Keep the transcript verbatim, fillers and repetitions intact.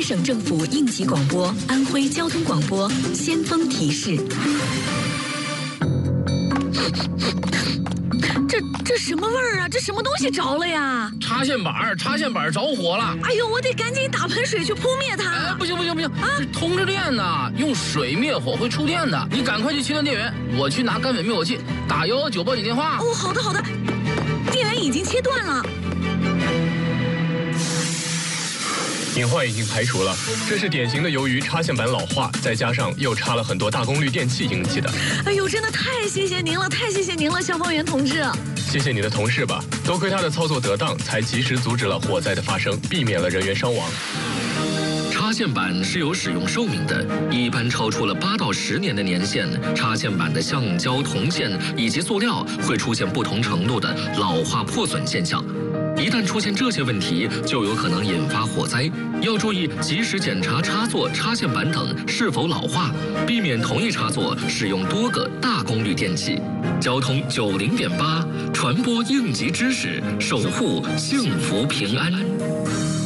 省政府应急广播、安徽交通广播先锋提示。这这什么味儿啊？这什么东西着了呀？ 插线板，插线板着火了！ 哎呦，我得赶紧打盆水去扑灭它！ 哎，不行不行不行啊！是通着电呢，用水灭火会触电的。你赶快去切断电源，我去拿干粉灭火器，打幺幺九报警电话。 哦，好的好的，电源已经切断了。 隐患已经排除了，这是典型的由于插线板老化，再加上又插了很多大功率电器引起的。 哎呦，真的太谢谢您了，太谢谢您了，消防员同志。 谢谢你的同事吧，多亏他的操作得当，才及时阻止了火灾的发生，避免了人员伤亡。 插线板是有使用寿命的，一般超出了八到十年的年限，插线板的橡胶、铜线以及塑料会出现不同程度的老化破损现象。一旦出现这些问题，就有可能引发火灾。要注意及时检查插座、插线板等是否老化，避免同一插座使用多个大功率电器。交通九零点八，传播应急知识，守护幸福平安。